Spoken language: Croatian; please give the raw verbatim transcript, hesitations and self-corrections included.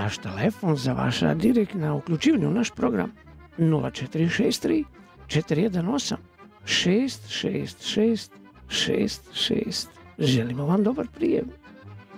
Vaš telefon za vaša direktna uključivanja u naš program nula četiri šest tri četiri jedan osam šest šest šest šest šest. Želimo vam dobar prijem.